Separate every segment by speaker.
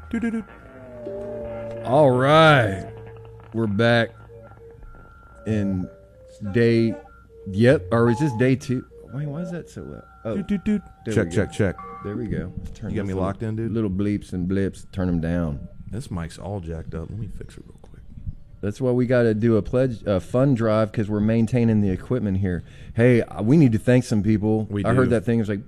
Speaker 1: Doo-doo-doo.
Speaker 2: All right. We're back in day... Yep. Or is this day 2? Wait, why is that so loud? Oh,
Speaker 1: Doo-doo-doo.
Speaker 2: there
Speaker 1: Check,
Speaker 2: we go.
Speaker 1: check, check.
Speaker 2: There we go. Turn
Speaker 1: You got
Speaker 2: this
Speaker 1: me locked in, dude?
Speaker 2: Little bleeps and blips. Turn them down.
Speaker 1: This mic's all jacked up. Let me fix it real quick.
Speaker 2: That's why we got to do a fund drive, because we're maintaining the equipment here. Hey, we need to thank some people.
Speaker 1: We
Speaker 2: I
Speaker 1: do.
Speaker 2: heard that thing. It was like...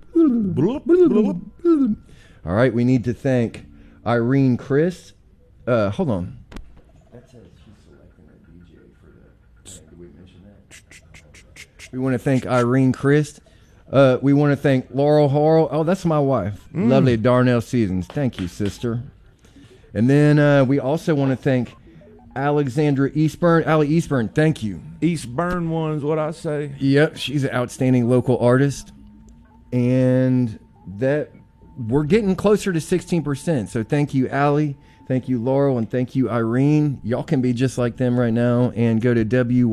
Speaker 2: All right, we need to thank Irene Chris. Hold on. That says she's selecting a DJ for the... Did we mention that? We want to thank Irene Chris. We want to thank Laurel Harrell. Oh, that's my wife. Lovely Darnell Seasons. Thank you, sister. And then we also want to thank Alexandra Eastburn. Allie Eastburn, thank you.
Speaker 1: Eastburn one's what I say.
Speaker 2: Yep, she's an outstanding local artist. And that we're getting closer to 16%. So thank you, Allie. Thank you, Laurel. And thank you, Irene. Y'all can be just like them right now and go to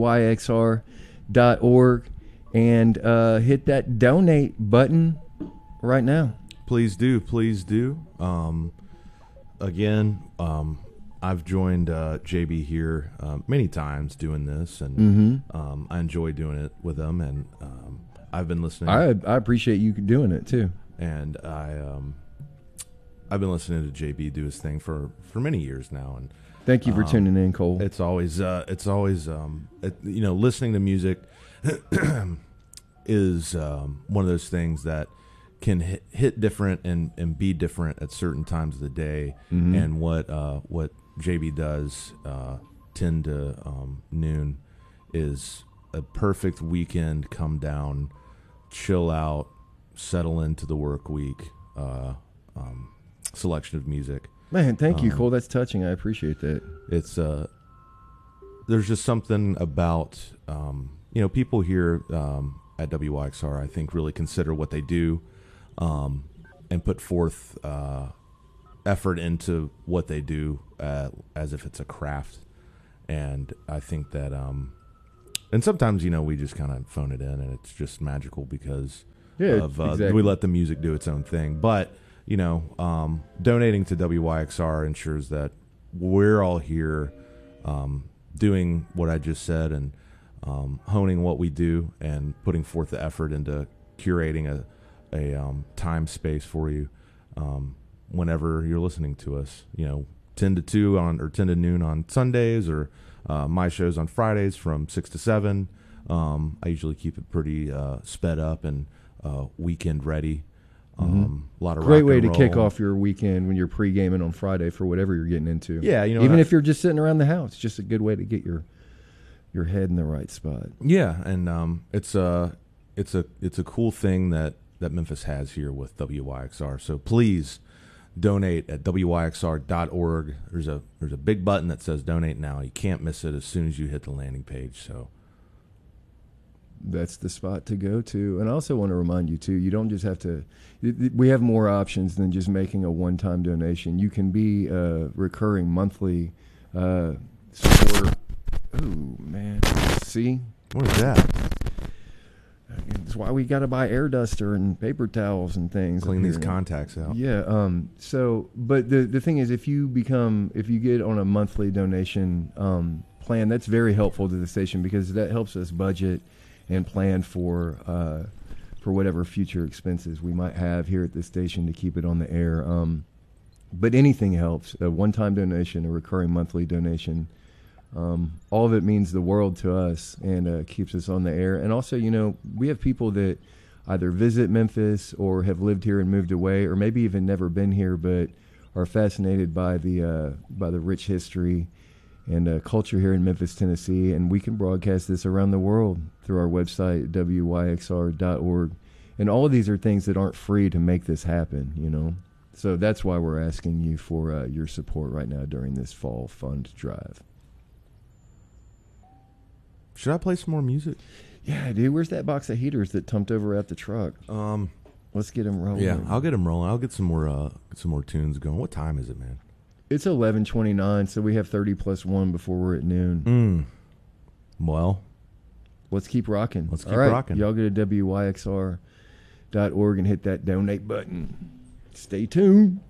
Speaker 2: wyxr.org and hit that donate button right now.
Speaker 1: Please do. Please do. Again, I've joined JB here many times doing this, and I enjoy doing it with them, and I've been listening.
Speaker 2: I appreciate you doing it too.
Speaker 1: And I've been listening to JB do his thing for many years now, and
Speaker 2: Thank you for tuning in, Cole.
Speaker 1: it's always listening to music is one of those things that can hit different and be different at certain times of the day. And what JB does 10 to noon is a perfect weekend come down, chill out, settle into the work week selection of music.
Speaker 2: Man, thank you, Cole. That's touching. I appreciate that.
Speaker 1: It's there's just something about people here at WYXR, I think, really consider what they do and put forth effort into what they do as if it's a craft. And I think that and sometimes we just kind of phone it in, and it's just magical because
Speaker 2: exactly.
Speaker 1: we let the music do its own thing. But donating to WYXR ensures that we're all here doing what I just said, and honing what we do and putting forth the effort into curating a time space for you whenever you're listening to us. 10 to 2 or 10 to noon on Sundays, or my shows on Fridays from 6 to 7. I usually keep it pretty sped up and weekend ready. A lot of
Speaker 2: Great
Speaker 1: rock
Speaker 2: way
Speaker 1: and
Speaker 2: to kick
Speaker 1: roll.
Speaker 2: off your weekend when you're pre-gaming on Friday for whatever you're getting into.
Speaker 1: Yeah,
Speaker 2: even if you're just sitting around the house, just a good way to get your head in the right spot.
Speaker 1: Yeah, and it's a cool thing that Memphis has here with WYXR. So please donate at wyxr.org. There's a big button that says donate now. You can't miss it as soon as you hit the landing page. So
Speaker 2: that's the spot to go to. And I also want to remind you too, you don't just have to. We have more options than just making a one-time donation. You can be a recurring monthly supporter. Oh man, see,
Speaker 1: what is that?
Speaker 2: that's why we got to buy air duster and paper towels and things.
Speaker 1: Clean these
Speaker 2: here.
Speaker 1: contacts out.
Speaker 2: Yeah. But the thing is, if you get on a monthly donation plan, that's very helpful to the station, because that helps us budget and plan for whatever future expenses we might have here at the station to keep it on the air. But anything helps. A one-time donation, a recurring monthly donation. All of it means the world to us, and keeps us on the air. And also, we have people that either visit Memphis or have lived here and moved away, or maybe even never been here, but are fascinated by the rich history and culture here in Memphis, Tennessee. And we can broadcast this around the world through our website, wyxr.org. And all of these are things that aren't free to make this happen, So that's why we're asking you for your support right now during this fall fund drive.
Speaker 1: Should I play some more music?
Speaker 2: Yeah, dude. Where's that box of heaters that tumped over at the truck? Let's get them rolling.
Speaker 1: Yeah, I'll get them rolling. I'll get some more tunes going. What time is it, man?
Speaker 2: It's 11:29, so we have 30 plus 1 before we're at noon.
Speaker 1: Well,
Speaker 2: let's keep rocking.
Speaker 1: Let's keep
Speaker 2: All right,
Speaker 1: rocking.
Speaker 2: Y'all go to wyxr.org and hit that donate button. Stay tuned.